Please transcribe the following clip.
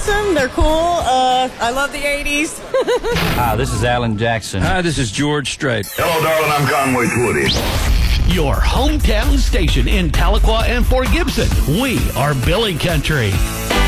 awesome. They're cool. I love the 80s. Hi, this is Alan Jackson. Hi, this is George Strait. Hello, darling. I'm Conway Twitty. Your hometown station in Tahlequah and Fort Gibson. We are Billy Country.